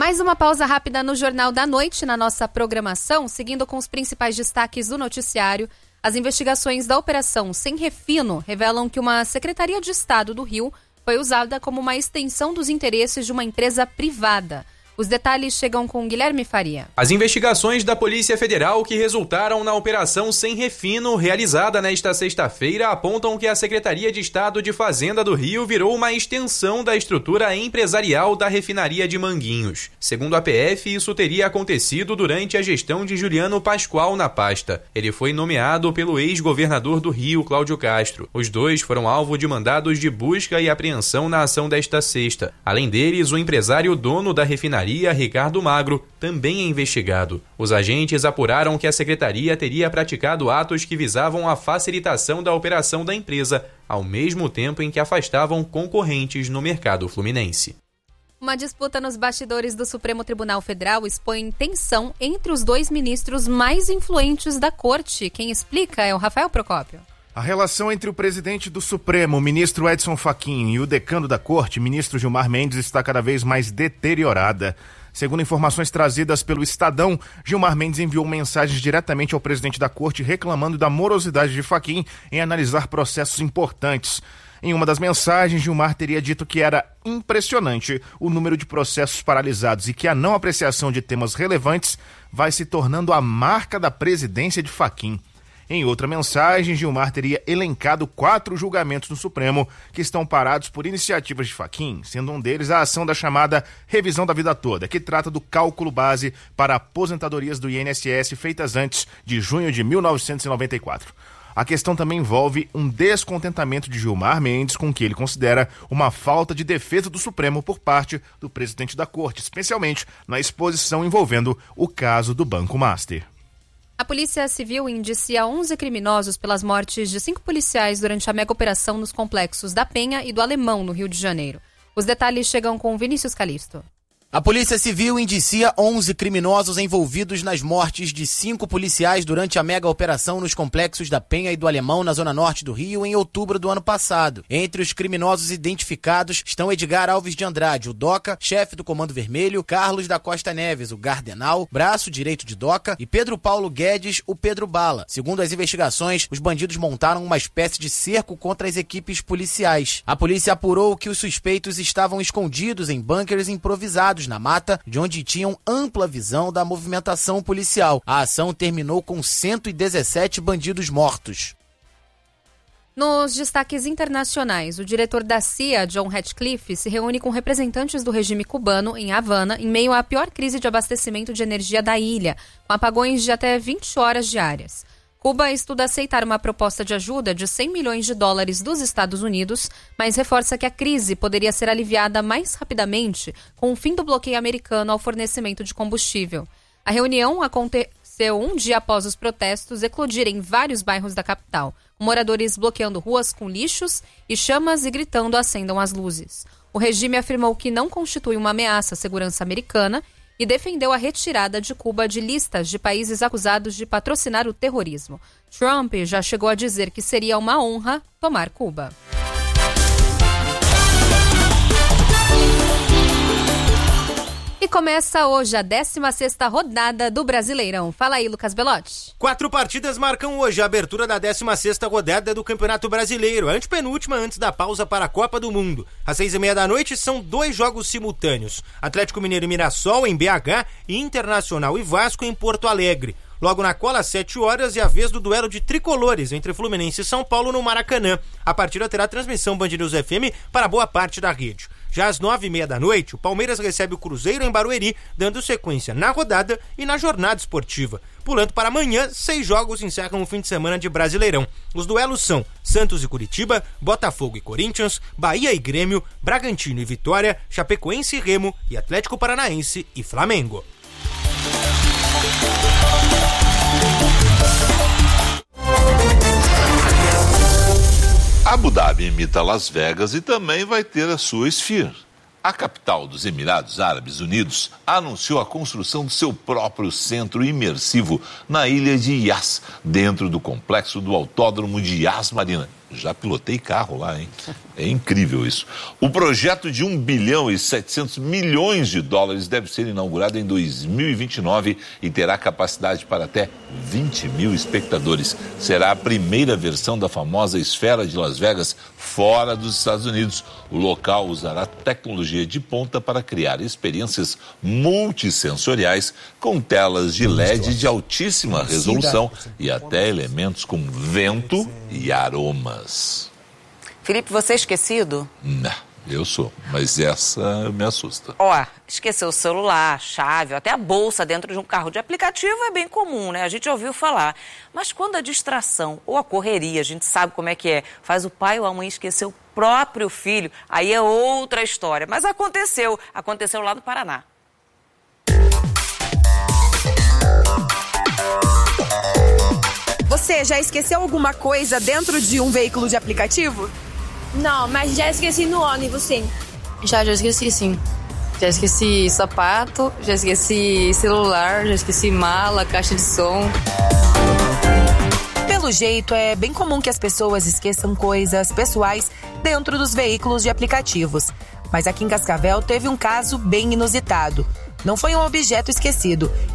Mais uma pausa rápida no Jornal da Noite na nossa programação, seguindo com os principais destaques do noticiário. As investigações da Operação Sem Refino revelam que uma Secretaria de Estado do Rio foi usada como uma extensão dos interesses de uma empresa privada. Os detalhes chegam com Guilherme Faria. As investigações da Polícia Federal que resultaram na Operação Sem Refino, realizada nesta sexta-feira, apontam que a Secretaria de Estado de Fazenda do Rio virou uma extensão da estrutura empresarial da refinaria de Manguinhos. Segundo a PF, isso teria acontecido durante a gestão de Juliano Pascoal na pasta. Ele foi nomeado pelo ex-governador do Rio, Cláudio Castro. Os dois foram alvo de mandados de busca e apreensão na ação desta sexta. Além deles, o empresário dono da refinaria, Ricardo Magro, também é investigado. Os agentes apuraram que a secretaria teria praticado atos que visavam a facilitação da operação da empresa, ao mesmo tempo em que afastavam concorrentes no mercado fluminense. Uma disputa nos bastidores do Supremo Tribunal Federal expõe tensão entre os dois ministros mais influentes da corte. Quem explica é o Rafael Procópio. A relação entre o presidente do Supremo, o ministro Edson Fachin, e o decano da corte, ministro Gilmar Mendes, está cada vez mais deteriorada. Segundo informações trazidas pelo Estadão, Gilmar Mendes enviou mensagens diretamente ao presidente da corte reclamando da morosidade de Fachin em analisar processos importantes. Em uma das mensagens, Gilmar teria dito que era impressionante o número de processos paralisados e que a não apreciação de temas relevantes vai se tornando a marca da presidência de Fachin. Em outra mensagem, Gilmar teria elencado 4 julgamentos no Supremo que estão parados por iniciativas de Fachin, sendo um deles a ação da chamada Revisão da Vida Toda, que trata do cálculo base para aposentadorias do INSS feitas antes de junho de 1994. A questão também envolve um descontentamento de Gilmar Mendes com o que ele considera uma falta de defesa do Supremo por parte do presidente da Corte, especialmente na exposição envolvendo o caso do Banco Master. A Polícia Civil indicia 11 criminosos pelas mortes de 5 policiais durante a mega operação nos complexos da Penha e do Alemão, no Rio de Janeiro. Os detalhes chegam com Vinícius Calisto. A Polícia Civil indicia 11 criminosos envolvidos nas mortes de 5 policiais durante a mega operação nos complexos da Penha e do Alemão, na zona norte do Rio, em outubro do ano passado. Entre os criminosos identificados estão Edgar Alves de Andrade, o Doca, chefe do Comando Vermelho, Carlos da Costa Neves, o Gardenal, braço direito de Doca, e Pedro Paulo Guedes, o Pedro Bala. Segundo as investigações, os bandidos montaram uma espécie de cerco contra as equipes policiais. A polícia apurou que os suspeitos estavam escondidos em bunkers improvisados na mata, de onde tinham ampla visão da movimentação policial. A ação terminou com 117 bandidos mortos. Nos destaques internacionais, o diretor da CIA, John Ratcliffe, se reúne com representantes do regime cubano em Havana em meio à pior crise de abastecimento de energia da ilha, com apagões de até 20 horas diárias. Cuba estuda aceitar uma proposta de ajuda de $100 milhões dos Estados Unidos, mas reforça que a crise poderia ser aliviada mais rapidamente com o fim do bloqueio americano ao fornecimento de combustível. A reunião aconteceu um dia após os protestos eclodirem em vários bairros da capital, com moradores bloqueando ruas com lixos e chamas e gritando acendam as luzes. O regime afirmou que não constitui uma ameaça à segurança americana e defendeu a retirada de Cuba de listas de países acusados de patrocinar o terrorismo. Trump já chegou a dizer que seria uma honra tomar Cuba. E começa hoje a 16ª rodada do Brasileirão. Fala aí, Lucas Belotti. 4 partidas marcam hoje a abertura da 16ª rodada do Campeonato Brasileiro, a antepenúltima antes da pausa para a Copa do Mundo. Às 6h30 da noite são 2 jogos simultâneos: Atlético Mineiro e Mirassol em BH e Internacional e Vasco em Porto Alegre. Logo na cola, às 7 horas, é a vez do duelo de tricolores entre Fluminense e São Paulo no Maracanã. A partida terá transmissão Band News FM para boa parte da rede. Já às 9h30 da noite, o Palmeiras recebe o Cruzeiro em Barueri, dando sequência na rodada e na jornada esportiva. Pulando para amanhã, 6 jogos encerram o fim de semana de Brasileirão. Os duelos são Santos e Curitiba, Botafogo e Corinthians, Bahia e Grêmio, Bragantino e Vitória, Chapecoense e Remo e Atlético Paranaense e Flamengo. Abu Dhabi imita Las Vegas e também vai ter a sua Sphere. A capital dos Emirados Árabes Unidos anunciou a construção do seu próprio centro imersivo na ilha de Yas, dentro do complexo do Autódromo de Yas Marina. Já pilotei carro lá, hein? É incrível isso. O projeto de 1 bilhão e 700 milhões de dólares deve ser inaugurado em 2029 e terá capacidade para até 20 mil espectadores. Será a primeira versão da famosa Esfera de Las Vegas fora dos Estados Unidos. O local usará tecnologia de ponta para criar experiências multissensoriais com telas de LED de altíssima resolução e até elementos com vento e aromas. Felipe, você é esquecido? Não, eu sou, mas essa me assusta. Esqueceu o celular, chave, até a bolsa dentro de um carro de aplicativo é bem comum, né? A gente ouviu falar. Mas quando a distração ou a correria, a gente sabe como é que é, faz o pai ou a mãe esquecer o próprio filho, aí é outra história. Mas aconteceu lá no Paraná. Você já esqueceu alguma coisa dentro de um veículo de aplicativo? Não, mas já esqueci no ônibus, sim. Já esqueci, sim. Já esqueci sapato, já esqueci celular, já esqueci mala, caixa de som. Pelo jeito, é bem comum que as pessoas esqueçam coisas pessoais dentro dos veículos de aplicativos. Mas aqui em Cascavel teve um caso bem inusitado. Não foi um objeto esquecido,